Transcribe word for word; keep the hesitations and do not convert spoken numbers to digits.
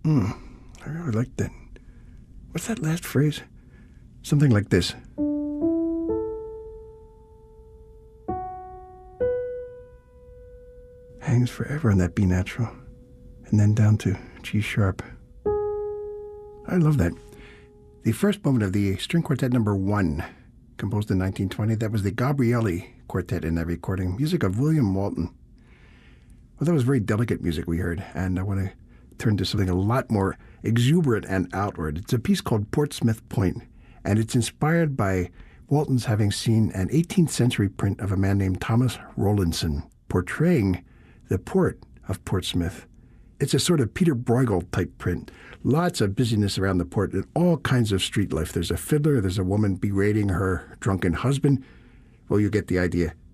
Hmm, I really like that. What's that last phrase? Something like this. Hangs forever on that B natural, and then down to G sharp. I love that. The first movement of the string quartet number one, composed in nineteen twenty, that was the Gabrielli Quartet in that recording, music of William Walton. Well, that was very delicate music we heard, and I want to turn to something a lot more exuberant and outward. It's a piece called Portsmouth Point, and it's inspired by Walton's having seen an eighteenth century print of a man named Thomas Rowlandson portraying the port of Portsmouth. It's a sort of Peter Bruegel type print. Lots of busyness around the port and all kinds of street life. There's a fiddler, there's a woman berating her drunken husband. Well, you get the idea.